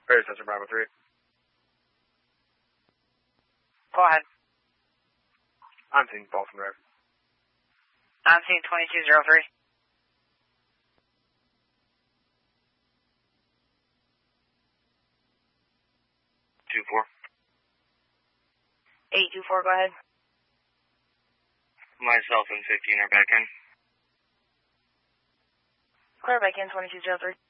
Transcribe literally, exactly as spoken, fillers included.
Very Center Bravo three. Go ahead. I'm seeing Baltimore Drive. I'm seeing twenty-two zero three. Two four. eight two four, go ahead. Myself and fifteen are back in. Clear back in, twenty-two zero three.